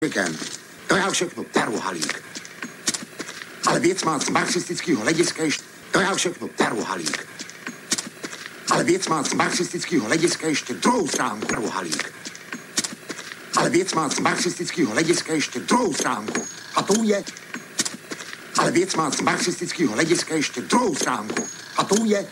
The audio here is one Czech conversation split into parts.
To já všechno beru, Halík. Ale věc má z marxistického hlediska ještě... To já všechno beru, Halík. Ale věc má z marxistického hlediska ještě druhou stránku, beru, Halík. Ale věc má z marxistického hlediska ještě druhou stránku. A tou je... Ale věc má z marxistického hlediska ještě druhou stránku. A tou je...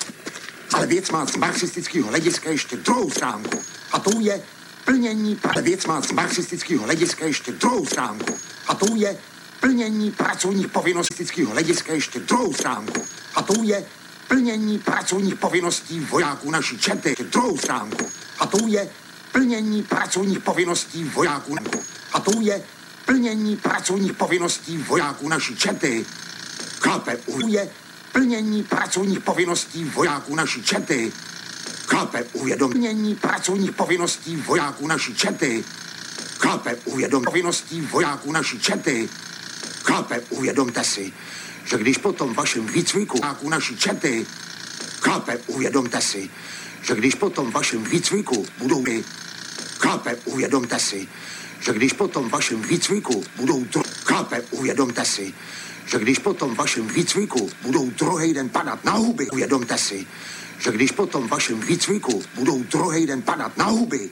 Ale věc má z marxistického hlediska ještě druhou stránku. A tou je plnění... Ale věc má z marxistického hlediska ještě druhou stránku. A tou je plnění pracovních povinností hlediska ještě druhou stránku. A tou je plnění pracovních povinností vojáků naší čety ještě druhou stránku. A tou je plnění pracovních povinností vojáků. A tou je plnění pracovních povinností vojáků naší čety. Chápe, je plnění pracovních povinností vojáků naší čety. Chápe, uvědomění pracovních povinností vojáků naší čety. Chápe, uvědom povinností vojáků naší čety. Chápe, uvědomte si, že když po tom vašem výcviku vojáků naší čety. Chápe, uvědomte si, že když po tom vašem výcviku budou... Chápe, uvědomte si, že když po tom vašem výcviku budou... Chápe, uvědomte si, že když po tom vašem výcviku budou druhý den padat na huby. Uvědomte si, že když po tom vašem výcviku budou druhý den padat na huby,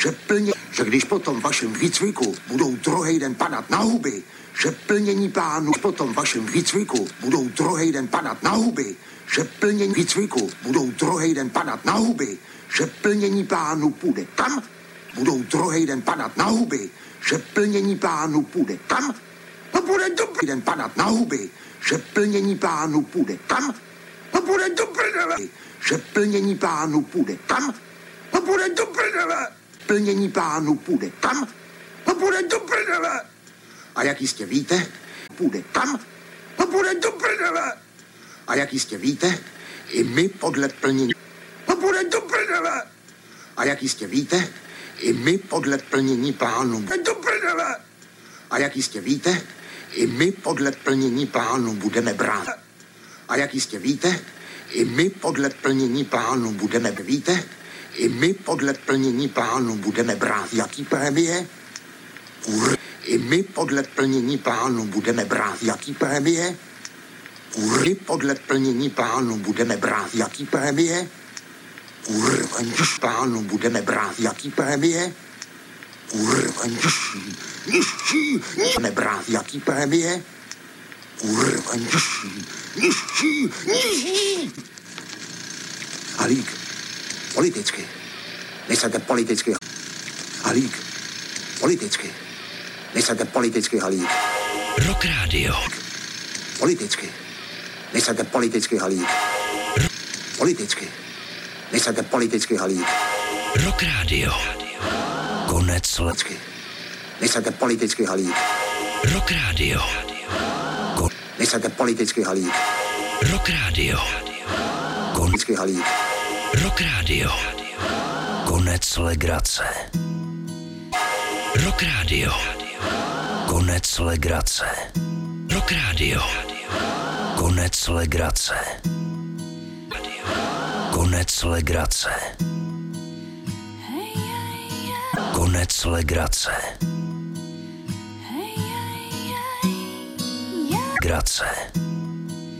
že když po tom vašem výcviku budou druhý den padat na huby, že plnění plánu po tom vašem výcviku budou druhý den padat na huby, že plnění výcviku budou druhý den padat na huby, že plnění plánu půjde tam, budou druhý den padat na huby, že plnění plánu půjde tam, a bude dobrý den padat na huby, že plnění plánu půjde tam, a bude do prdele, že plnění plánu půjde tam, a bude do prdele, plnění plánu půjde tam, a bude do prdele. A jak jistě víte, půjde tam, a bude do prdele. A jak jistě víte, i my podle plnění, a bude do prdele. A jak jistě víte, i my podle plnění plánu, do prdele. A jak jistě víte, i my podle plnění plánu budeme brát. A jak jistě víte, i my podle plnění plánu budeme, víte, i my podle plnění plánu budeme brát jaký prémie? I my podle plnění plánu budeme brát jaký prémie? My podle plnění plánu budeme brát jaký prémie? Kurva, plánu budeme brát jaký prémie? Kurva, nižší, budeme brát jaký prémie? Kurva, nižší. Halík, politicky. Myslete politicky. Halík, politicky. Myslete politicky, Halík. Rock Radio. Politicky. Myslete politicky, Halík. Politicky. Myslete politicky, Halík. Rock Radio. Konec lecky. Myslete politicky, Halík. Rock Radio. Myslete politicky, Halík. Rock Radio. Politicky, Halík. Rock Radio. Konec legrace. Rock Radio. Konec legrace. Rock Radio. Konec legrace. Konec legrace. Konec legrace. Grace.